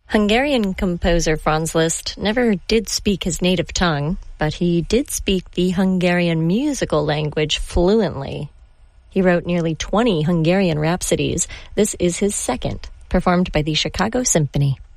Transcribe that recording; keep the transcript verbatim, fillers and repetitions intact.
Hungarian composer Franz Liszt never did speak his native tongue, but he did speak the Hungarian musical language fluently. He wrote nearly twenty Hungarian rhapsodies. This is his second, performed by the Chicago Symphony.